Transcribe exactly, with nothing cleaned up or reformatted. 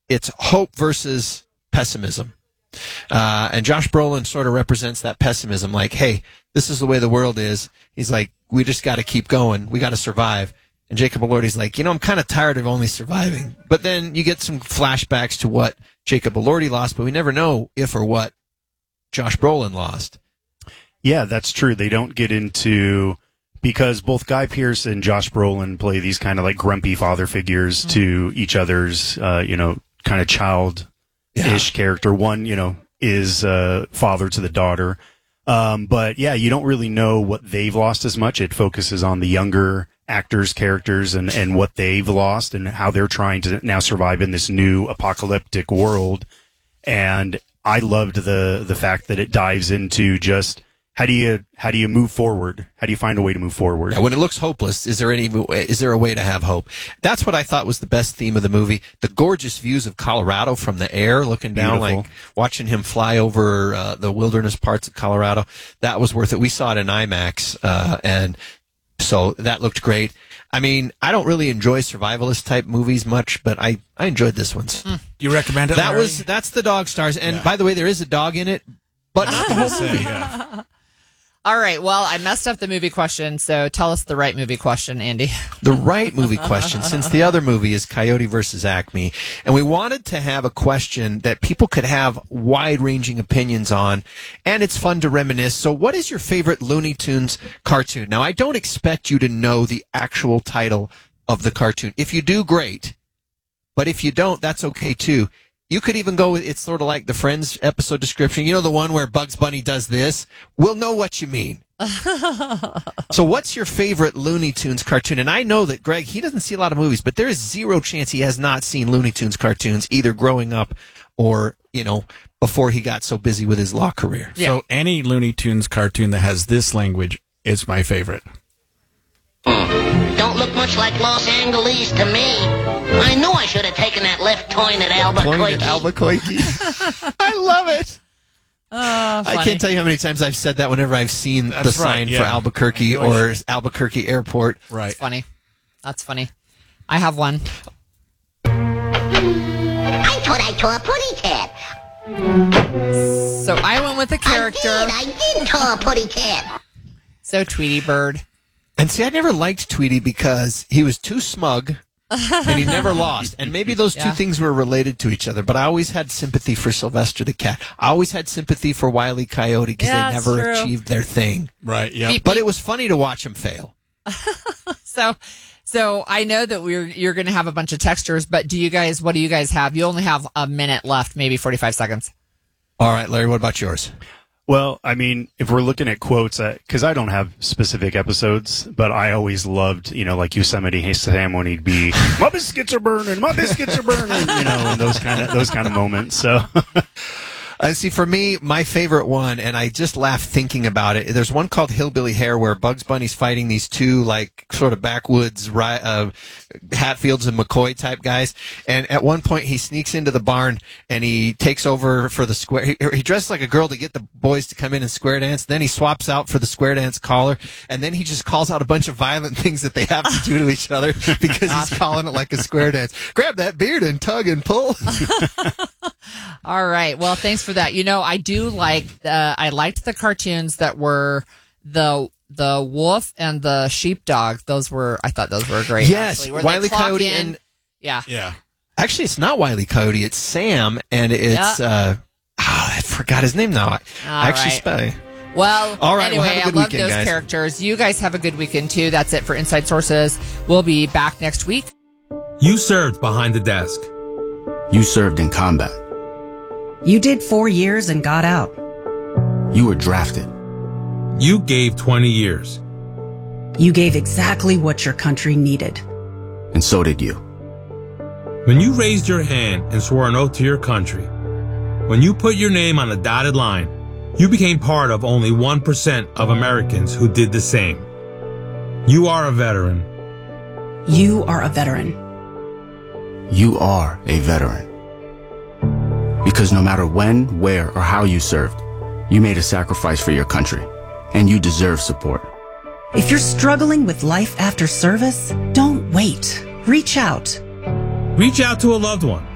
it's hope versus pessimism. Uh, and Josh Brolin sort of represents that pessimism, like, hey, this is the way the world is. He's like, we just got to keep going. We got to survive. And Jacob Elordi's like, you know, I'm kind of tired of only surviving. But then you get some flashbacks to what Jacob Elordi lost, but we never know if or what Josh Brolin lost. Yeah, that's true. They don't get into, because both Guy Pearce and Josh Brolin play these kind of like grumpy father figures mm-hmm. to each other's, uh, you know, kind of child ish yeah. character. One, you know, is uh, father to the daughter. Um, but yeah, you don't really know what they've lost as much. It focuses on the younger actors' characters and, and what they've lost and how they're trying to now survive in this new apocalyptic world. And I loved the the fact that it dives into just how do you how do you move forward? How do you find a way to move forward? Yeah, when it looks hopeless, is there any is there a way to have hope? That's what I thought was the best theme of the movie. The gorgeous views of Colorado from the air, looking down, Beautiful. Like watching him fly over uh, the wilderness parts of Colorado. That was worth it. We saw it in IMAX, uh, and so that looked great. I mean, I don't really enjoy survivalist type movies much, but I, I enjoyed this one. Mm. You recommend it? That Larry? was that's the Dog Stars, and yeah. by the way, there is a dog in it, but not the whole movie. Yeah. All right. Well, I messed up the movie question, so tell us the right movie question, Andy. The right movie question, since the other movie is Coyote versus Acme, and we wanted to have a question that people could have wide-ranging opinions on, and it's fun to reminisce. So what is your favorite Looney Tunes cartoon? Now, I don't expect you to know the actual title of the cartoon. If you do, great. But if you don't, that's okay, too. You could even go with, it's sort of like the Friends episode description. You know, the one where Bugs Bunny does this? We'll know what you mean. So what's your favorite Looney Tunes cartoon? And I know that Greg, he doesn't see a lot of movies, but there is zero chance he has not seen Looney Tunes cartoons, either growing up or, you know, before he got so busy with his law career. Yeah. So any Looney Tunes cartoon that has this language is my favorite. Don't look much like Los Angeles to me. I knew I should have taken that left turn at Albuquerque. Albuquerque. I love it. Uh, I can't tell you how many times I've said that whenever I've seen That's the right, sign yeah. for Albuquerque or Albuquerque Airport. Right. That's funny. That's funny. I have one. I thought I saw a putty cat. So I went with a character. I did. I did saw a putty cat. So Tweety Bird. And see, I never liked Tweety because he was too smug and he never lost. And maybe those two Yeah. things were related to each other, but I always had sympathy for Sylvester the cat. I always had sympathy for Wile E. Coyote because Yeah, they it's never true. achieved their thing. Right, yeah. Beep, But it was funny to watch him fail. So, so I know that we're you're going to have a bunch of textures, but do you guys? What do you guys have? You only have a minute left, maybe forty-five seconds. All right, Larry, what about yours? Well, I mean, if we're looking at quotes, because I don't have specific episodes, but I always loved, you know, like Yosemite Sam when he'd be, my biscuits are burning, my biscuits are burning, you know, and those kind of those kind of moments. So, Uh, see, for me, my favorite one, and I just laugh thinking about it, there's one called Hillbilly Hare where Bugs Bunny's fighting these two, like, sort of backwoods ri- uh, Hatfields and McCoy type guys. And at one point, he sneaks into the barn and he takes over for the square. He, he dresses like a girl to get the boys to come in and square dance. Then he swaps out for the square dance caller. And then he just calls out a bunch of violent things that they have to do to each other because he's calling it like a square dance. Grab that beard and tug and pull. All right. Well, thanks for that. You know, I do like, uh, I liked the cartoons that were the, the wolf and the sheepdog. Those were, I thought those were great. Yes. actually, where Wile they E. clock Coyote in. and Yeah. Yeah. actually, it's not Wile E. Coyote. It's Sam, and it's Yeah. uh, oh, I forgot his name now. I, I actually right. spell. Well, All right, well, anyway, have a good I love weekend, those guys. characters. You guys have a good weekend, too. That's it for Inside Sources. We'll be back next week. You served behind the desk. You served in combat. You did four years and got out. You were drafted. You gave twenty years. You gave exactly what your country needed. And so did you. When you raised your hand and swore an oath to your country, when you put your name on a dotted line, you became part of only one percent of Americans who did the same. You are a veteran. You are a veteran. You are a veteran. Because no matter when, where, or how you served, you made a sacrifice for your country, and you deserve support. If you're struggling with life after service, don't wait. Reach out. Reach out to a loved one.